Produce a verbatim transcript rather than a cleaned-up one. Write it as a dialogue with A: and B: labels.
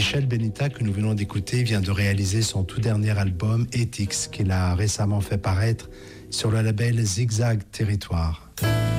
A: Michel Benita, que nous venons d'écouter, vient de réaliser son tout dernier album, Ethics, qu'il a récemment fait paraître sur le label Zigzag Territoire.